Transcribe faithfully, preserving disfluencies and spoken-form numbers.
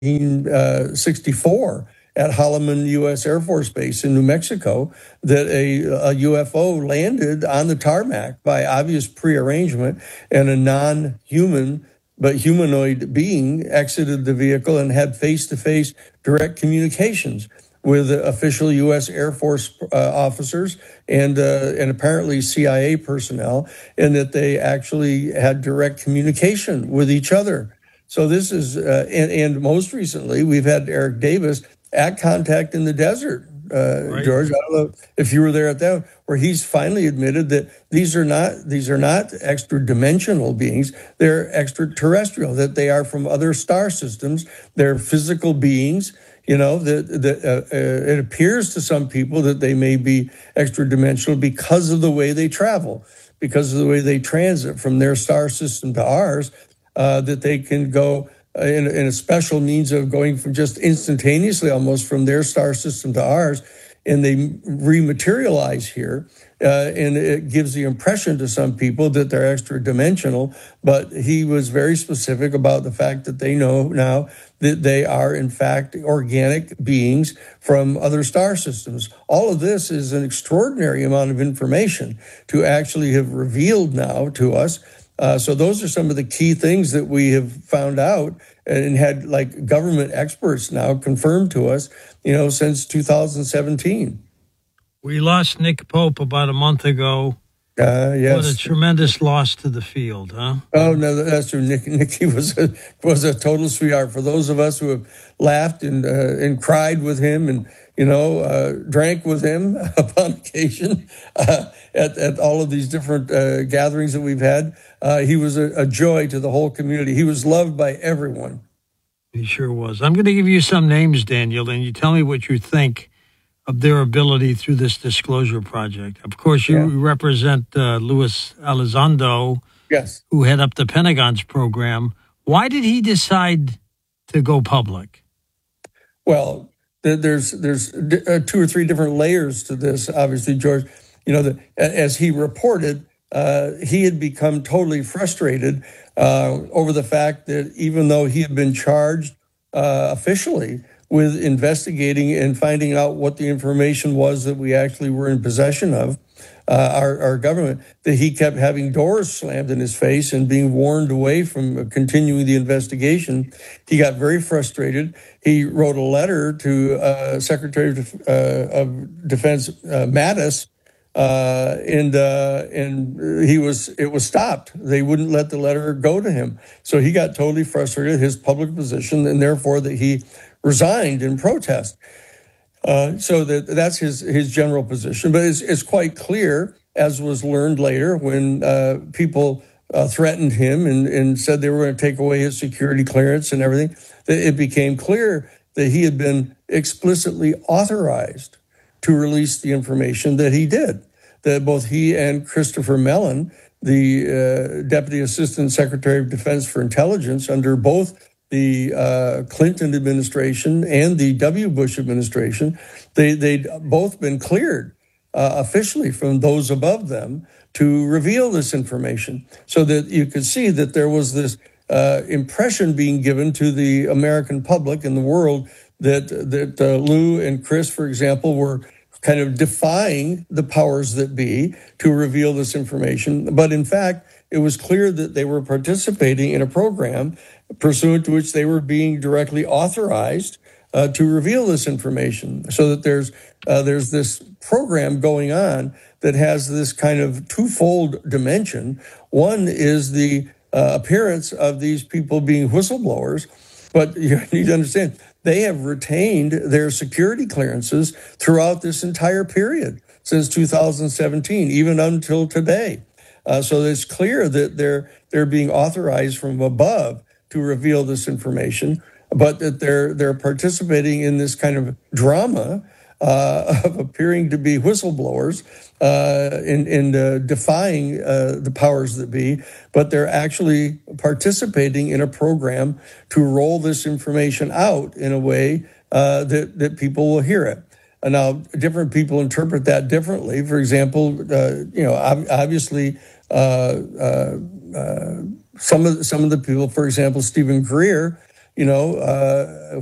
nineteen sixty-four at Holloman U S Air Force Base in New Mexico that a, a U F O landed on the tarmac by obvious prearrangement, and a non-human but humanoid being exited the vehicle and had face-to-face direct communications with official U S Air Force uh, officers and uh, and apparently C I A personnel, and that they actually had direct communication with each other. So this is, uh, and, and most recently, we've had Eric Davis at Contact in the Desert, uh, right. George. I don't know if you were there at that, where he's finally admitted that these are not these are not extra dimensional beings; they're extraterrestrial. That they are from other star systems. They're physical beings. You know, that that uh, uh, it appears to some people that they may be extra dimensional because of the way they travel, because of the way they transit from their star system to ours. Uh, that they can go uh, in, in a special means of going from just instantaneously almost from their star system to ours, and they rematerialize here. Uh, and it gives the impression to some people that they're extra dimensional, but he was very specific about the fact that they know now that they are in fact organic beings from other star systems. All of this is an extraordinary amount of information to actually have revealed now to us. Uh, so those are some of the key things that we have found out and had like government experts now confirm to us, you know, since two thousand seventeen. We lost Nick Pope about a month ago. Uh, yes. What a tremendous loss to the field, huh? Oh, no, that's true. Nick, Nicky was a, was a total sweetheart. For those of us who have laughed and uh, and cried with him and, you know, uh, drank with him upon occasion uh, at, at all of these different uh, gatherings that we've had, uh, he was a, a joy to the whole community. He was loved by everyone. He sure was. I'm going to give you some names, Daniel, and you tell me what you think of their ability through this disclosure project. Of course, you yeah. represent uh, Luis Elizondo, yes, who head up the Pentagon's program. Why did he decide to go public? Well, there's there's two or three different layers to this. Obviously, George, you know, the, as he reported, uh, he had become totally frustrated uh, over the fact that even though he had been charged uh, officially with investigating and finding out what the information was that we actually were in possession of, uh, our, our government, that he kept having doors slammed in his face and being warned away from continuing the investigation. He got very frustrated. He wrote a letter to uh, Secretary of, uh, of Defense uh, Mattis, uh, and uh, and he was it was stopped. They wouldn't let the letter go to him. So he got totally frustrated, his public position, and therefore that he resigned in protest. Uh, so that that's his his general position. But it's, it's quite clear, as was learned later, when uh, people uh, threatened him and, and said they were going to take away his security clearance and everything, that it became clear that he had been explicitly authorized to release the information that he did. That both he and Christopher Mellon, the uh, Deputy Assistant Secretary of Defense for Intelligence under both the uh, Clinton administration and the W. Bush administration, they, they'd both been cleared uh, officially from those above them to reveal this information, so that you could see that there was this uh, impression being given to the American public and the world that, that uh, Lou and Chris, for example, were kind of defying the powers that be to reveal this information. But in fact, it was clear that they were participating in a program pursuant to which they were being directly authorized uh, to reveal this information. So that there's uh, there's this program going on that has this kind of twofold dimension. One is the uh, appearance of these people being whistleblowers, but you need to understand, they have retained their security clearances throughout this entire period, since two thousand seventeen, even until today. Uh, so it's clear that they're they're being authorized from above to reveal this information, but that they're they're participating in this kind of drama uh, of appearing to be whistleblowers uh, in, in uh, defying uh, the powers that be, but they're actually participating in a program to roll this information out in a way uh, that, that people will hear it. And now, different people interpret that differently. For example, uh, you know, ob- obviously, uh, uh, uh, some of the, some of the people, for example, Stephen Greer, you know, uh,